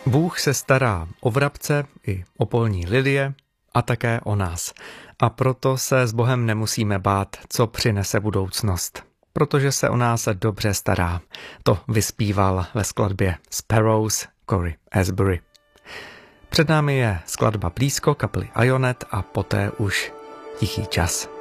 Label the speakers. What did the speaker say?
Speaker 1: Bůh se stará o vrabce i o polní lilie a také o nás. A proto se s Bohem nemusíme bát, co přinese budoucnost. Protože se o nás dobře stará. To vyspíval ve skladbě Sparrows Cory Asbury. Před námi je skladba Blízko kapely Ionet a poté už Tichý čas.